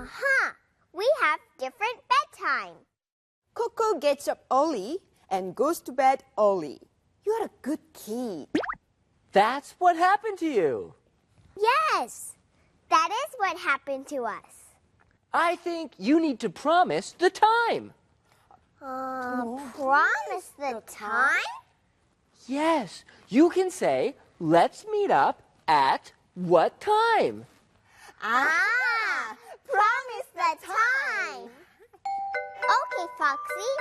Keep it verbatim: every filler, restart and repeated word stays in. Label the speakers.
Speaker 1: Huh. We have different bedtime.
Speaker 2: Coco gets up early and goes to bed early. You're a good kid.
Speaker 3: That's what happened to you.
Speaker 1: Yes. That is what happened to us.
Speaker 3: I think you need to promise the time.
Speaker 1: Uh, promise the time?
Speaker 3: Yes, you can say, let's meet up at what time?
Speaker 1: Ah, promise the time. Okay, Foxy.